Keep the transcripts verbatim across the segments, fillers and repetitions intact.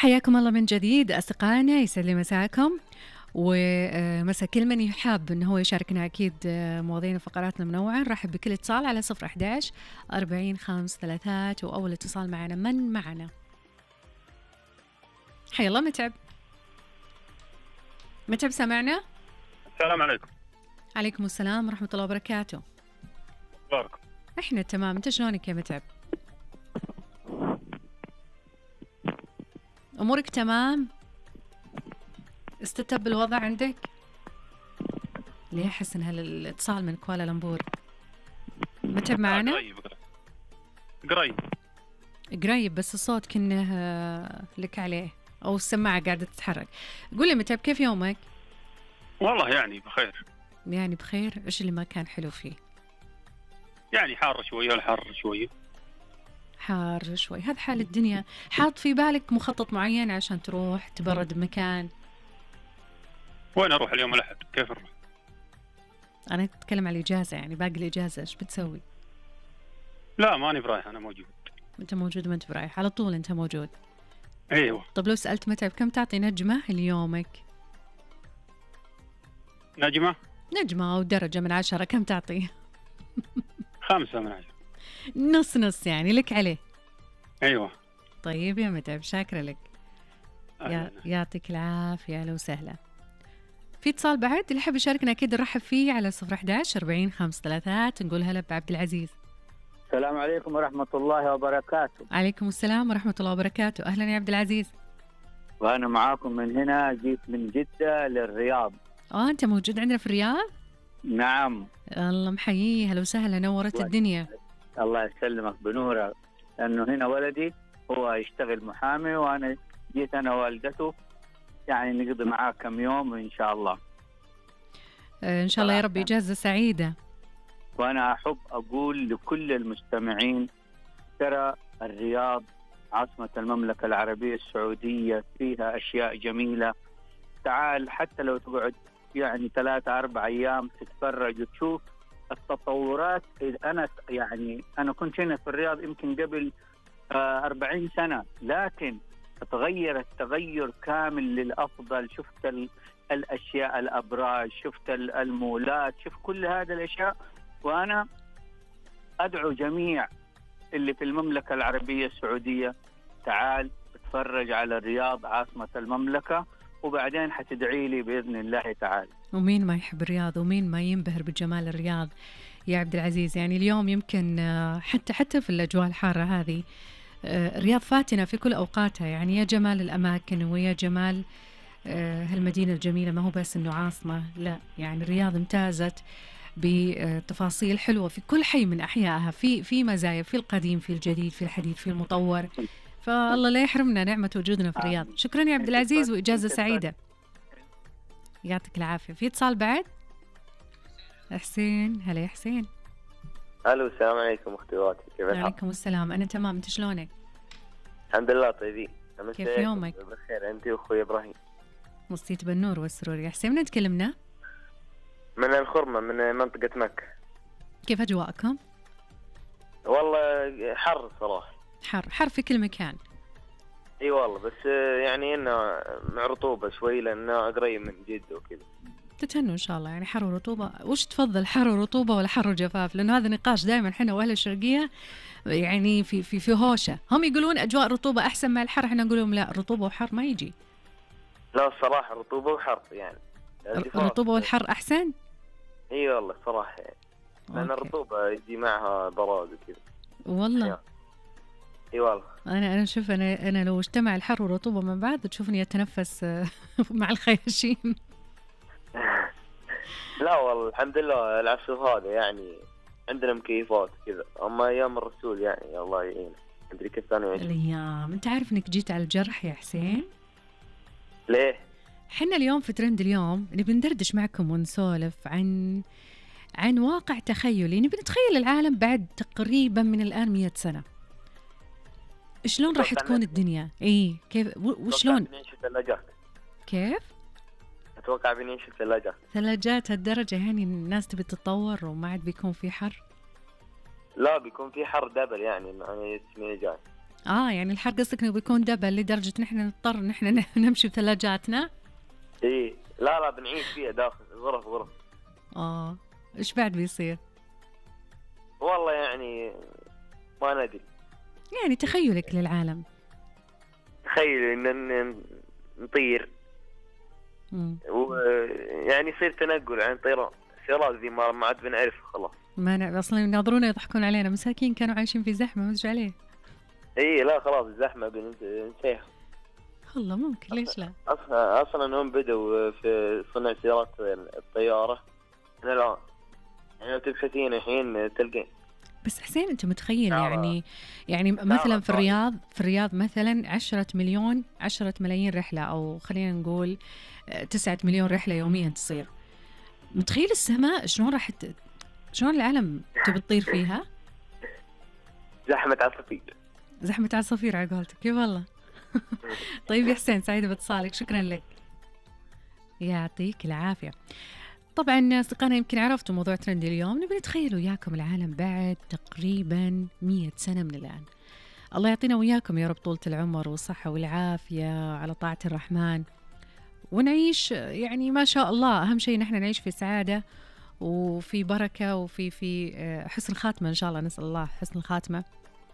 حياكم الله من جديد أصدقائنا، يسعد لي مساكم ومسا كل من يحب أنه هو يشاركنا أكيد مواضيعنا وفقراتنا منوعة. نرحب بكل اتصال على صفر أحد عشر أربعين خمس ثلاثات. وأول اتصال معنا من معنا؟ حيا الله متعب. متعب سامعنا؟ السلام عليكم. عليكم السلام ورحمة الله وبركاته. بارك. إحنا تمام، أنت شلونك يا متعب؟ أمورك تمام؟ استتب الوضع عندك؟ ليه أحس إن هالاتصال من كوالالمبور. متعب معنا؟ قريب قريب قريب بس الصوت كنه لك عليه أو السماعة قاعدة تتحرك. قول لي متعب، كيف يومك؟ والله يعني بخير. يعني بخير. إيش اللي ما كان حلو فيه؟ يعني حار شوية والحر شوية. حار شوي، هذا حال الدنيا. حاط في بالك مخطط معين عشان تروح تبرد بمكان؟ وين أروح اليوم الأحد؟ كيف أروح؟ أنا أتكلم على الإجازة، يعني باقي الإجازة إيش بتسوي؟ لا ماني برايح، أنا موجود. أنت موجود وما أنت برايح، على طول أنت موجود. أيوة. طب لو سألت متعب كم تعطي نجمة ليومك؟ نجمة؟ نجمة أو درجة من عشرة كم تعطي؟ خمسة من عشرة. نص نص يعني لك عليه. أيوة. طيب يا متعب، شاكرة لك. أهلا. يعطيك العافية. لو سهلة. في اتصال بعد اللي حاب يشاركنا أكيد نرحب فيه على صفر أحد عشر أربعين خمس ثلاثات. نقول هلا بعبد العزيز. السلام عليكم ورحمة الله وبركاته. عليكم السلام ورحمة الله وبركاته. أهلا يا عبد العزيز. وأنا معاكم من هنا، جيت من جدة للرياض. آه أنت موجود عندنا في الرياض؟ نعم. الله محييه، هلا وسهلا، نورت الدنيا. الله يسلمك بنورك. لأنه هنا ولدي هو يشتغل محامي، وأنا جيت أنا والدته يعني نقضي معاه كم يوم إن شاء الله. آه إن شاء الله يا رب إجازة سعيدة. وأنا أحب أقول لكل المستمعين، ترى الرياض عاصمة المملكة العربية السعودية، فيها أشياء جميلة. تعال حتى لو تقعد يعني ثلاثة أربع أيام تتفرج وتشوف التطورات. أنا يعني أنا كنت هنا في الرياض يمكن قبل أربعين سنة، لكن تغيرت تغير كامل للأفضل. شفت الأشياء، الأبراج، شفت المولات، شفت كل هذه الأشياء. وأنا أدعو جميع اللي في المملكة العربية السعودية، تعال اتفرج على الرياض عاصمة المملكة، وبعدين حتدعي لي بإذن الله تعالى. ومين ما يحب الرياض ومين ما ينبهر بجمال الرياض يا عبد العزيز. يعني اليوم يمكن حتى حتى في الأجواء الحارة هذه الرياض فاتنة في كل أوقاتها. يعني يا جمال الأماكن ويا جمال هالمدينة الجميلة. ما هو بس إنه عاصمة، لا، يعني الرياض امتازت بتفاصيل حلوة في كل حي من أحيائها، في في مزايا، في القديم، في الجديد، في الحديث، في المطور. فالله لا يحرمنا نعمة وجودنا في الرياض. شكرا يا عبد العزيز وإجازة سعيدة. يعطيك العافية. في اتصال بعد؟ حسين. هلا يا حسين. الو السلام عليكم اختواتي، كيف الحال؟ وعليكم السلام. أنا تمام، أنت شلونك؟ الحمد لله طيبين. كيف يومك؟ بخير أنت وأخوي إبراهيم. مصيت بالنور والسرور يا حسين. من تكلمنا؟ من الخرمة، من منطقة مكة. كيف أجواءكم؟ والله حر صراحة. حر حر في كل مكان. اي والله، بس يعني انه مع رطوبة شوي لانه قريب من جدة وكذا. تتهنوا ان شاء الله. يعني حر ورطوبة، وش تفضل، حر ورطوبة ولا حر وجفاف؟ لانه هذا نقاش دائما احنا واهل الشرقية يعني في في في هوشة. هم يقولون اجواء رطوبة احسن مع الحر، احنا نقول لهم لا، رطوبة وحر ما يجي. لا الصراحة رطوبة وحر يعني. الرطوبة والحر احسن. اي والله صراحة يعني. لان الرطوبة يجي معها براد وكذا. والله. اي والله. انا انا شوف، انا انا لو اجتمع الحر والرطوبه من بعض تشوفني اتنفس مع الخياشيم. لا والله الحمد لله العصر هذا يعني عندنا مكيفات كذا، اما ايام الرسول يعني الله يعينه. ادري كيف كانوا يعيشون الايام. انت عارف انك جيت على الجرح يا حسين؟ ليه؟ حنا اليوم في ترند اليوم نبي ندردش معكم ونسولف عن عن واقع تخيلي. نبي نتخيل العالم بعد تقريبا من الان مئة سنة. شلون راح تكون الدنيا؟ اي كيف وشلون؟ بنعيش الثلاجات. كيف؟ اتوقع بنعيش الثلاجات. ثلاجات هالدرجة يعني الناس تبي تتطور وما عاد بيكون في حر؟ لا بيكون في حر دبل يعني يعني السنة الجاية. اه يعني الحر قصدك انه بيكون دبل لدرجة نحن نضطر نحن نمشي بثلاجاتنا. ايه لا لا بنعيش فيها داخل غرف غرف. اه ايش بعد بيصير؟ والله يعني ما ندري. يعني تخيلك للعالم. تخيل ان نطير ويعني يصير تنقل عن طيران السيارات ذي ما ما عاد بنعرفها خلاص. ما ن... اصلا يناظرونا يضحكون علينا، مساكين كانوا عايشين في زحمه ما ادري عليه. اي لا خلاص الزحمه بننتهي. والله ممكن ليش لا. اصلا اصلا هم بدوا في صنع سيارات الطياره من الان، يعني لو تبحثين الحين تلقين. بس حسين انت متخيل يعني يعني مثلا في الرياض في الرياض مثلا عشرة مليون عشرة ملايين رحله، او خلينا نقول تسعة مليون رحله يوميا تصير. متخيل السماء شلون راح ت... شلون العالم تبي تطير فيها؟ زحمه عصافير. زحمه عصافير على قولتك. يا والله. طيب يا حسين سعيده باتصالك، شكرا لك. يعطيك العافيه. طبعا أصدقائنا يمكن عرفتوا موضوع ترندي اليوم. نبي نتخيل وياكم العالم بعد تقريبا مية سنة من الآن. الله يعطينا وياكم يا رب طولة العمر والصحة والعافية على طاعة الرحمن، ونعيش يعني ما شاء الله. أهم شيء نحن نعيش في سعادة وفي بركة وفي في حسن خاتمة إن شاء الله. نسأل الله حسن الخاتمة.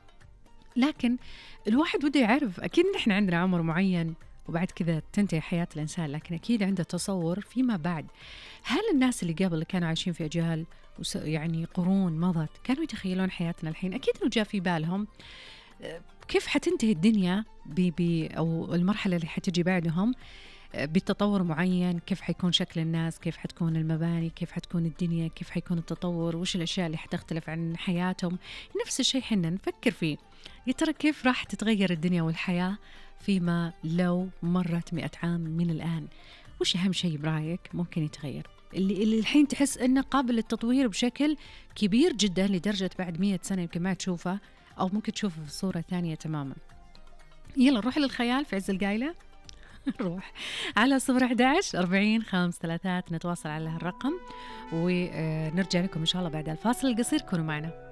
لكن الواحد بده يعرف، أكيد نحن عندنا عمر معين وبعد كذا تنتهي حياة الإنسان، لكن أكيد عنده تصور فيما بعد. هل الناس اللي قبل اللي كانوا عايشين في أجيال يعني قرون مضت كانوا يتخيلون حياتنا الحين؟ أكيد إنه جاء في بالهم كيف حتنتهي الدنيا ب ب أو المرحلة اللي حتجي بعدهم بتطور معين، كيف حيكون شكل الناس، كيف حتكون المباني، كيف حتكون الدنيا، كيف حيكون التطور، وش الأشياء اللي حتختلف عن حياتهم. نفس الشيء حنا نفكر فيه، يا ترى كيف راح تتغير الدنيا والحياة فيما لو مرت مئة عام من الآن؟ وش أهم شيء برأيك ممكن يتغير اللي, اللي الحين تحس أنه قابل للتطوير بشكل كبير جدا لدرجة بعد مئة سنة يمكن ما تشوفه، أو ممكن تشوفه في صورة ثانية تماما؟ يلا نروح للخيال في عز القايلة. نروح على صفر أحد عشر أربعين خمس ثلاثات نتواصل على هالرقم، ونرجع لكم إن شاء الله بعد الفاصل القصير. كونوا معنا.